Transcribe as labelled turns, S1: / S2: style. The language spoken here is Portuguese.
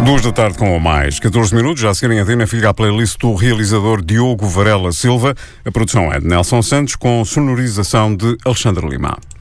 S1: 2 da tarde com o mais 14 minutos. Já a seguir em antena fica a playlist do realizador Diogo Varela Silva. A produção é de Nelson Santos com sonorização de Alexandre Lima.